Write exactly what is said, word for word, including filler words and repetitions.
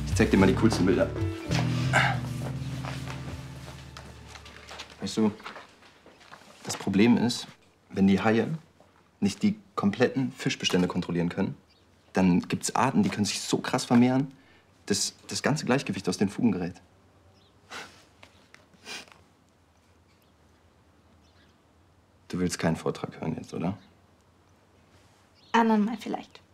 Ich zeig dir mal die coolsten Bilder. Weißt du, das Problem ist, wenn die Haie nicht die kompletten Fischbestände kontrollieren können, dann gibt es Arten, die können sich so krass vermehren, dass das ganze Gleichgewicht aus den Fugen gerät. Du willst keinen Vortrag hören jetzt, oder? Anderen mal vielleicht.